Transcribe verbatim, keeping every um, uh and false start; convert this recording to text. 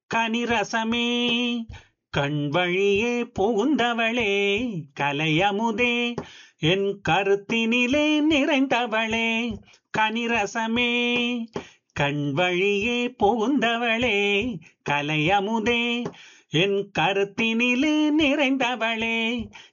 கனிரசமே கண் வழியே புகுந்தவளே கலையமுதே என் கருத்தினிலே நிறைந்தவளே கனிரசமே கண் வழியே புகுந்தவளே கலையமுதே என் கருத்தினிலே நிறைந்தவளே